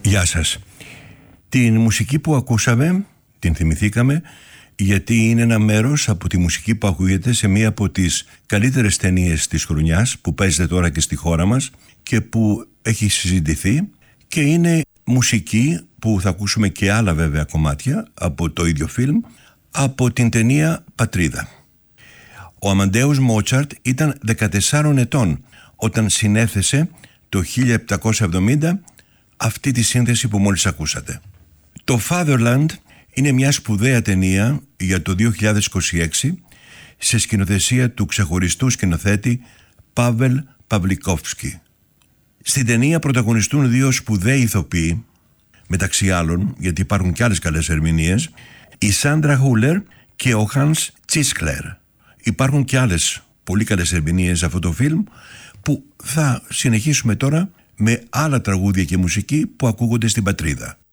Γεια σας. Την μουσική που ακούσαμε, την θυμηθήκαμε, γιατί είναι ένα μέρος από τη μουσική που ακούγεται σε μία από τις καλύτερες ταινίες της χρονιάς που παίζεται τώρα και στη χώρα μας και που έχει συζητηθεί, και είναι μουσική που θα ακούσουμε και άλλα βέβαια κομμάτια από το ίδιο φιλμ, από την ταινία Πατρίδα. Ο Αμαντέους Μότσαρτ ήταν 14 ετών όταν συνέθεσε το 1770 αυτή τη σύνθεση που μόλις ακούσατε. Το Fatherland είναι μια σπουδαία ταινία για το 2026 σε σκηνοθεσία του ξεχωριστού σκηνοθέτη Πάβελ Παβλικόφσκι. Στην ταινία πρωταγωνιστούν δύο σπουδαίοι ηθοποιοί, μεταξύ άλλων, γιατί υπάρχουν και άλλες καλές ερμηνείες, η Σάντρα Χούλερ και ο Χάνς Τσίσκλερ. Υπάρχουν και άλλες πολύ καλές ερμηνείες σε αυτό το φιλμ, που θα συνεχίσουμε τώρα με άλλα τραγούδια και μουσική που ακούγονται στην Πατρίδα.